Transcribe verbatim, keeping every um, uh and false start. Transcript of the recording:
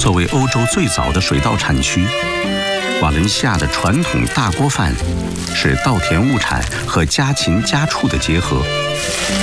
作为欧洲最早的水稻产区，瓦伦西亚的传统大锅饭是稻田物产和家禽家畜的结合。